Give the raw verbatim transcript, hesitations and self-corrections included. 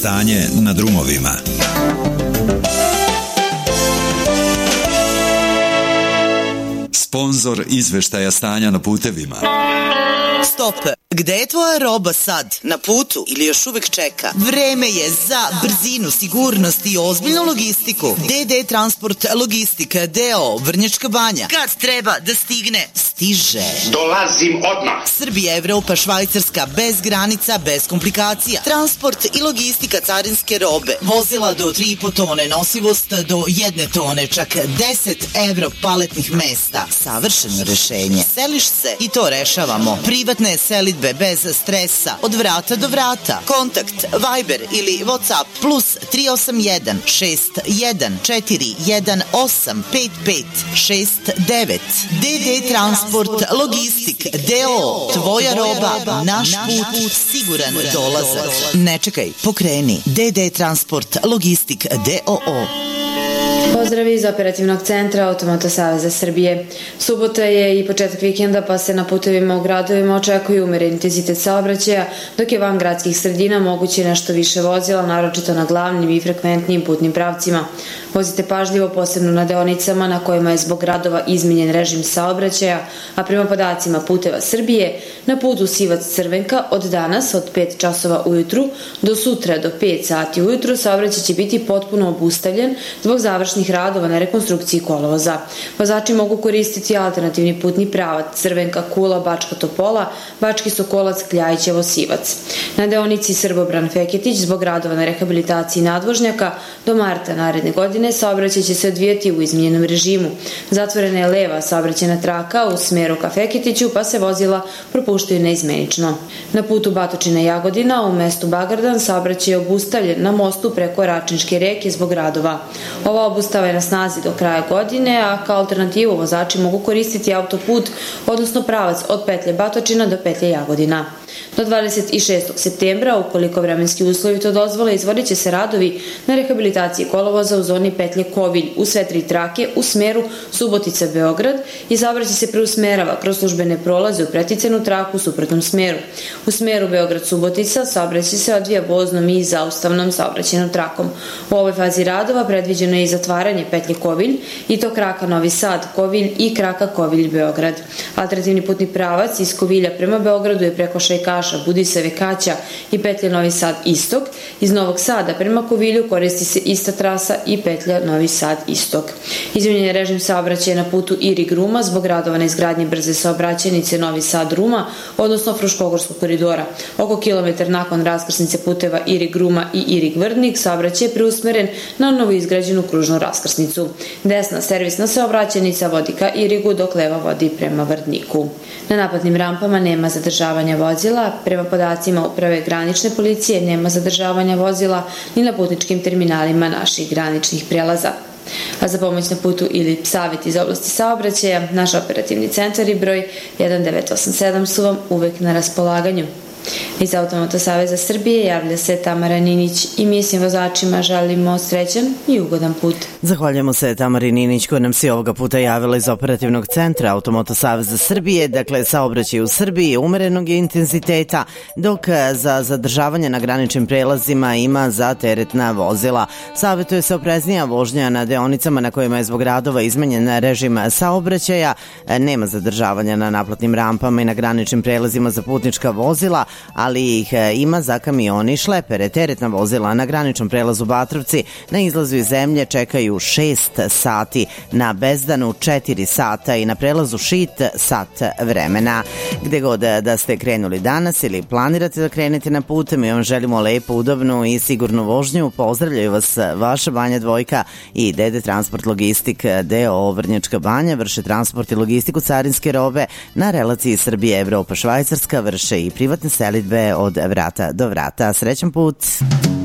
stanje na drumovima. Sponzor izveštaja stanja na putevima. Stop! Gde je tvoja roba sad? Na putu ili još uvek čeka? Vreme je za brzinu, sigurnost i ozbiljnu logistiku. D D Transport Logistika D O Vrnjačka Banja. Kad treba da stigne, stiže. Dolazim odmah. Srbija, Evropa, Švajcarska, bez granica, bez komplikacija. Transport i logistika carinske robe. Vozila do tri i po tone, nosivost do jedne tone, čak deset evro paletnih mesta. Savršeno rešenje. Seliš se i to rešavamo. Privatne selidbe bez stresa, od vrata do vrata. Kontakt Viber ili WhatsApp plus tri osam jedan šest jedan četiri jedan osam pet pet šest devet. D D Transport Logistik D O. Tvoja roba, naš put, siguran dolazak. Ne čekaj, pokreni. D D Transport Logistik D O O. Pozdrav iz operativnog centra Automoto Saveza Srbije. Subota je i početak vikenda, pa se na putevima u gradovima očekuje umeren intenzitet saobraćaja, dok je van gradskih sredina moguće nešto više vozila, naročito na glavnim i frekventnim putnim pravcima. Vozite pažljivo, posebno na deonicama na kojima je zbog gradova izmenjen režim saobraćaja, a prema podacima Puteva Srbije, na putu Sivac-Crvenka od danas od pet časova ujutru do sutra do pet sati ujutru saobraćaj će biti potpuno obustavljen zbog završnih radova na rekonstrukciji kolovoza. Vozači mogu koristiti alternativni putni pravac Crvenka, Kula, Bačka Topola, Bački Sokolac, Kljajićevo, Sivac. Na deonici Srbobran-Feketić zbog radova na rehabilitaciji nadvožnjaka do marta naredne godine saobraćaj će se odvijati u izmenjenom režimu. Zatvorena je leva saobraćajna traka u smeru ka Feketiću, pa se vozila propuštaju neizmenično. Na putu Batočina-Jagodina u mestu Bagardan saobraćaj je obustavljen na mostu preko Račinške reke zbog radova. Ova obustava je na snazi do kraja godine, a kao alternativu vozači mogu koristiti autoput, odnosno pravac od petlje Batočina do petlje Jagodina. Do dvadeset šestog septembra, ukoliko vremenski uslovi to dozvole, izvodit će se radovi na rehabilitaciji kolovoza u zoni petlje Kovilj u sve tri trake u smeru Subotica-Beograd i saobraćaj se preusmerava kroz službene prolaze u preticenu traku u suprotnom smeru. U smeru Beograd-Subotica saobraćaj se odvija voznom i zaustavnom saobraćajnom trakom. U ovoj fazi radova predviđeno je i zatvaranje petlje Kovilj i to kraka Novi Sad, Kovilj i kraka Kovilj-Beograd. Alternativni putni pravac iz Kovilja prema Beogradu je preko Šajkaša, Budiseve, Kaća i petlja Novi Sad Istok. Iz Novog Sada prema Kovilju koristi se ista trasa i petlja Novi Sad Istok. Izmenjen je režim saobraćaja na putu Irig-Ruma zbog radova na izgradnji brze saobraćajnice Novi Sad-Ruma, odnosno Fruškogorskog koridora. Oko kilometar nakon raskrsnice puteva Irig-Ruma i Irig-Vrdnik saobraćaj je preusmeren na novo izgrađenu kružnu raskrsnicu. Desna servisna saobraćajnica vodi ka Irigu, dok leva vodi prema Vrdniku. Na naplatnim rampama nema zadržavanja vozila. Prema podacima Uprave granične policije nema zadržavanja vozila ni na putničkim terminalima naših graničnih prelaza. A za pomoć na putu ili savjet iz oblasti saobraćaja, naš operativni centar i broj jedan devet osam sedam su vam uvek na raspolaganju. Iz Automoto Saveza Srbije javlja se Tamara Ninić i mi svim vozačima želimo srećan i ugodan put. Zahvaljujemo se Tamari Ninić koja nam se ovoga puta javila iz operativnog centra Automoto Saveza Srbije. Dakle, saobraćaj u Srbiji umerenog je intenziteta, dok za zadržavanje na graničnim prelazima ima za teretna vozila. Savetuje se opreznija vožnja na deonicama na kojima je zbog radova izmenjen režim saobraćaja. Nema zadržavanja na naplatnim rampama i na graničnim prelazima za putnička vozila, ali ih ima za kamioni i šlepere. Teretna vozila na graničnom prelazu Batrovci na izlazu iz zemlje čekaju šest sati, na Bezdanu četiri sata i na prelazu Šid sat vremena. Gde god da ste krenuli danas ili planirate da krenete na put, mi vam želimo lepu, udobnu i sigurnu vožnju. Pozdravljaju vas vaša Banja Dvojka i D D Transport Logistik D O Vrnjačka Banja. Vrše transport i logistiku carinske robe na relaciji Srbije, Evropa, Švajcarska. Vrše i privatne selidbe od vrata do vrata. Srećan put!